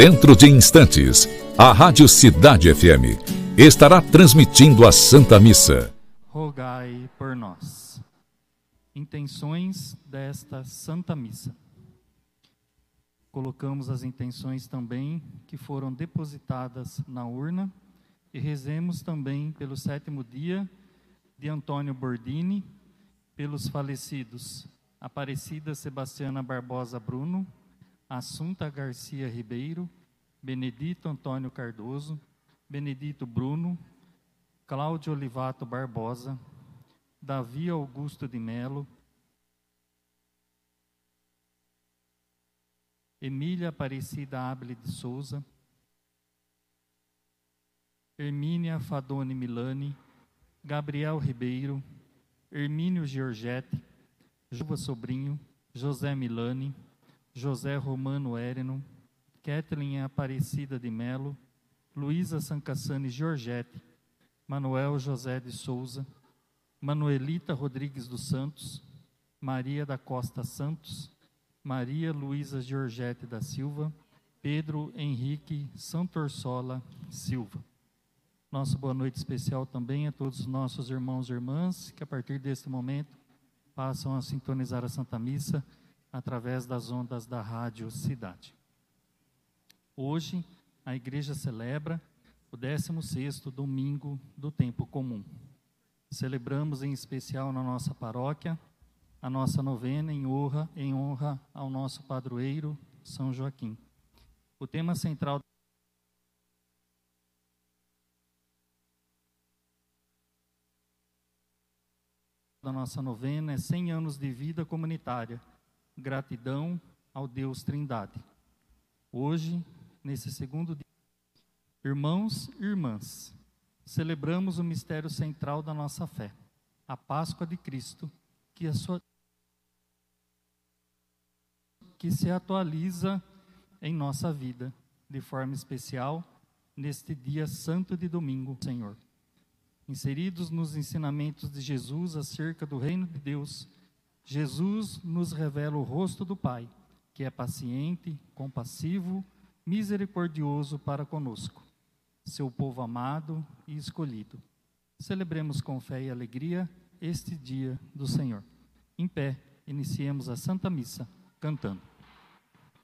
Dentro de instantes, a Rádio Cidade FM estará transmitindo a Santa Missa. Rogai por nós. Intenções desta Santa Missa. Colocamos as intenções também que foram depositadas na urna e rezemos também pelo 7º dia de Antônio Bordini, pelos falecidos Aparecida Sebastiana Barbosa Bruno, Assunta Garcia Ribeiro, Benedito Antônio Cardoso, Benedito Bruno, Cláudio Olivato Barbosa, Davi Augusto de Melo, Emília Aparecida Abele de Souza, Hermínia Fadone Milani, Gabriel Ribeiro, Hermínio Giorgetti, Juva Sobrinho, José Milani, José Romano Éreno, Kathleen Aparecida de Melo, Luísa Sancassani Giorgetti, Manuel José de Souza, Manuelita Rodrigues dos Santos, Maria da Costa Santos, Maria Luísa Giorgetti da Silva, Pedro Henrique Santorsola Silva. Nossa boa noite especial também a todos os nossos irmãos e irmãs que a partir deste momento passam a sintonizar a Santa Missa através das ondas da Rádio Cidade. Hoje, a Igreja celebra o 16º domingo do tempo comum. Celebramos em especial na nossa paróquia a nossa novena em honra ao nosso padroeiro São Joaquim. O tema central da nossa novena é 100 anos de vida comunitária, gratidão ao Deus Trindade. Hoje, nesse 2º dia, irmãos e irmãs, celebramos o mistério central da nossa fé, a Páscoa de Cristo, que se atualiza em nossa vida, de forma especial, neste dia santo de domingo, Senhor. Inseridos nos ensinamentos de Jesus acerca do reino de Deus, Jesus nos revela o rosto do Pai, que é paciente, compassivo, misericordioso para conosco, seu povo amado e escolhido. Celebremos com fé e alegria este dia do Senhor. Em pé, iniciemos a Santa Missa, cantando.